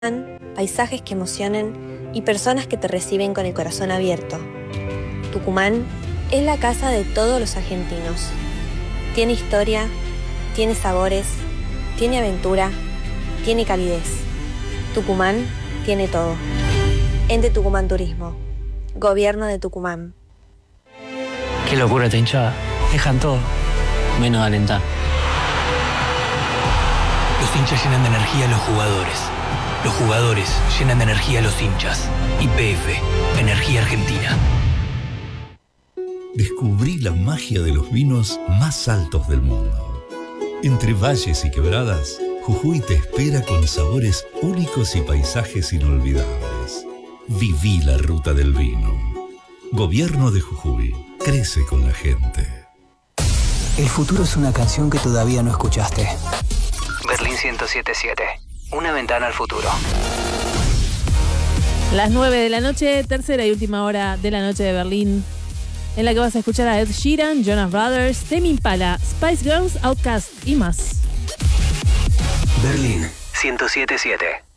Paisajes que emocionan y personas que te reciben con el corazón abierto. Tucumán es la casa de todos los argentinos. Tiene historia, tiene sabores, tiene aventura, tiene calidez. Tucumán tiene todo. Ente Tucumán Turismo. Gobierno de Tucumán. Qué locura esta hinchada. Dejan todo, menos alentar. Los hinchas llenan de energía a los jugadores. Los jugadores llenan de energía a los hinchas. YPF, Energía Argentina. Descubrí la magia de los vinos más altos del mundo. Entre valles y quebradas, Jujuy te espera con sabores únicos y paisajes inolvidables. Viví la ruta del vino. Gobierno de Jujuy. Crece con la gente. El futuro es una canción que todavía no escuchaste. Berlín 107.7. Una ventana al futuro. Las 9 de la noche, tercera y última hora de la noche de Berlín, en la que vas a escuchar a Ed Sheeran, Jonas Brothers, Tame Impala, Spice Girls, Outkast y más. Berlín 107.7.